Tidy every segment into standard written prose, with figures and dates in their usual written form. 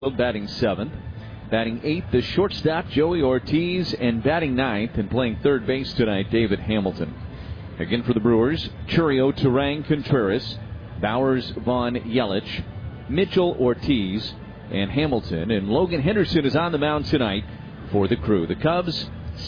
batting 7th. Batting 8th, the shortstop, Joey Ortiz, and batting 9th and playing third base tonight, David Hamilton. Again for the Brewers, Churio, Turang, Contreras, Bowers, Vaughn, Yelich, Mitchell, Ortiz, and Hamilton. And Logan Henderson is on the mound tonight for the Crew. The Cubs,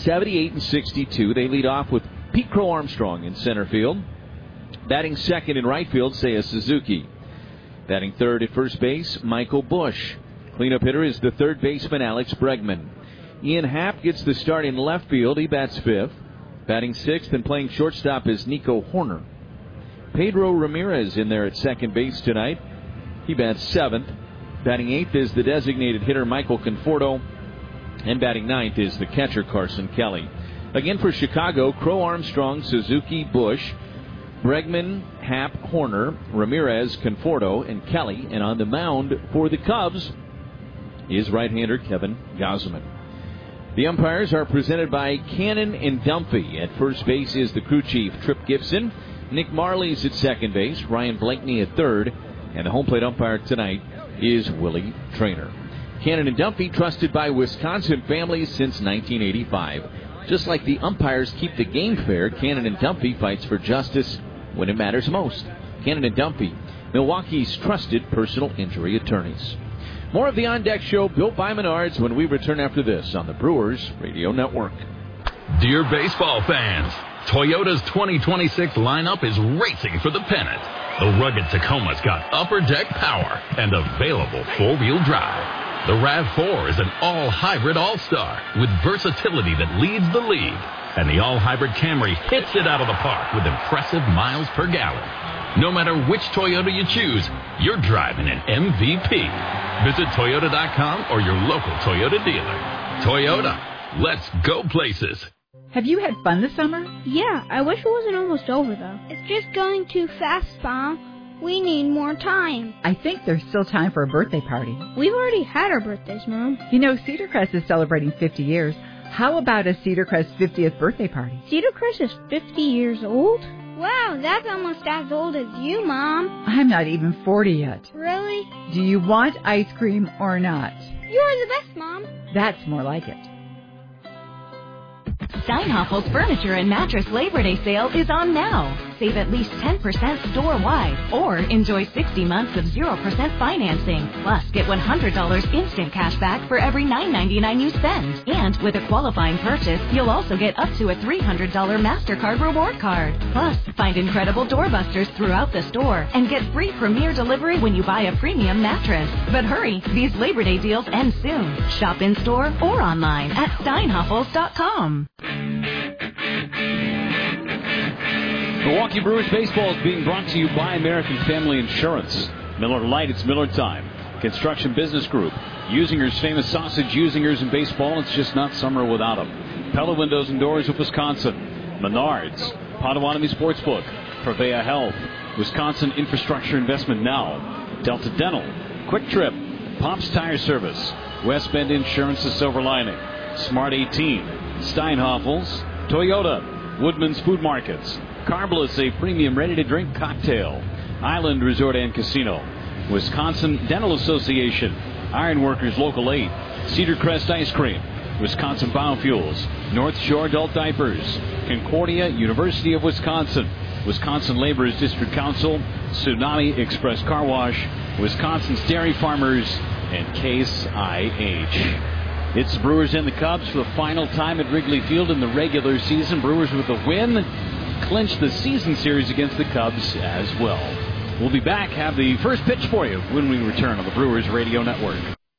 78-62. They lead off with Pete Crow Armstrong in center field. Batting second in right field, Seiya Suzuki. Batting third at first base, Michael Busch. Cleanup hitter is the third baseman, Alex Bregman. Ian Happ gets the start in left field. He bats fifth. Batting sixth and playing shortstop is Nico Horner. Pedro Ramirez in there at second base tonight. He bats seventh. Batting eighth is the designated hitter, Michael Conforto. And batting ninth is the catcher, Carson Kelly. Again for Chicago, Crow, Armstrong, Suzuki, Busch, Bregman, Happ, Horner, Ramirez, Conforto, and Kelly. And on the mound for the Cubs is right-hander Kevin Gausman. The umpires are presented by Cannon and Dunphy. At first base is the crew chief, Trip Gibson. Nick Marley's at second base, Ryan Blakeney at third. And the home plate umpire tonight is Willie Traynor. Cannon and Dunphy, trusted by Wisconsin families since 1985. Just like the umpires keep the game fair, Cannon and Dunphy fights for justice when it matters most. Cannon and Dunphy, Milwaukee's trusted personal injury attorneys. More of the On Deck Show, built by Menards, when we return after this on the Brewers Radio Network. Dear baseball fans, Toyota's 2026 lineup is racing for the pennant. The rugged Tacoma's got upper deck power and available four-wheel drive. The RAV4 is an all-hybrid all-star with versatility that leads the league. And the all-hybrid Camry hits it out of the park with impressive miles per gallon. No matter which Toyota you choose, you're driving an MVP. Visit Toyota.com or your local Toyota dealer. Toyota, let's go places. Have you had fun this summer? Yeah, I wish it wasn't almost over, though. It's just going too fast, Mom. We need more time. I think there's still time for a birthday party. We've already had our birthdays, Mom. You know, Cedar Crest is celebrating 50 years. How about a Cedar Crest 50th birthday party? Cedar Crest is 50 years old? Wow, that's almost as old as you, Mom. I'm not even 40 yet. Really? Do you want ice cream or not? You're the best, Mom. That's more like it. Steinhoffel's Furniture and Mattress Labor Day sale is on now. Save at least 10% store-wide or enjoy 60 months of 0% financing. Plus, get $100 instant cash back for every $9.99 you spend. And with a qualifying purchase, you'll also get up to a $300 MasterCard reward card. Plus, find incredible doorbusters throughout the store and get free premier delivery when you buy a premium mattress. But hurry, these Labor Day deals end soon. Shop in-store or online at steinhoffels.com. Milwaukee Brewers baseball is being brought to you by American Family Insurance. Miller Lite, it's Miller time. Construction Business Group. Usinger's famous sausage, Usingers in baseball. It's just not summer without them. Pella Windows and Doors of Wisconsin. Menards. Potawatomi Sportsbook. Prevea Health. Wisconsin Infrastructure Investment Now. Delta Dental. Quick Trip. Pops Tire Service. West Bend Insurance, the Silver Lining. Smart 18. Steinhoffels. Toyota. Woodman's Food Markets. Carbliss, a premium ready-to-drink cocktail. Island Resort and Casino. Wisconsin Dental Association. Ironworkers Local 8. Cedar Crest Ice Cream. Wisconsin Biofuels. North Shore Adult Diapers. Concordia University of Wisconsin. Wisconsin Laborers District Council. Tsunami Express Car Wash. Wisconsin's Dairy Farmers. And Case IH. It's Brewers and the Cubs for the final time at Wrigley Field in the regular season. Brewers with a win clinch the season series against the Cubs as well. We'll be back, have the first pitch for you when we return on the Brewers Radio Network.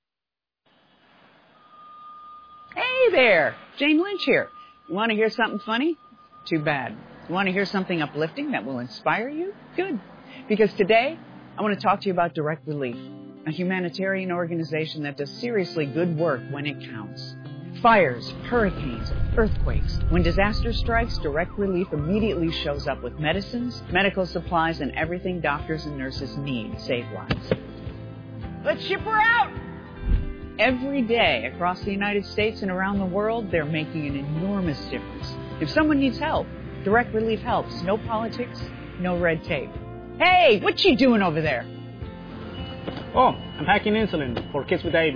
Hey there, Jane Lynch here. You want to hear something funny? Too bad. You want to hear something uplifting that will inspire you? Good. Because today, I want to talk to you about Direct Relief, a humanitarian organization that does seriously good work when it counts. Fires, hurricanes, earthquakes. When disaster strikes, Direct Relief immediately shows up with medicines, medical supplies, and everything doctors and nurses need to save lives. Let's ship her out! Every day across the United States and around the world, they're making an enormous difference. If someone needs help, Direct Relief helps. No politics, no red tape. Hey, what you doing over there? Oh, I'm packing insulin for kids with diabetes.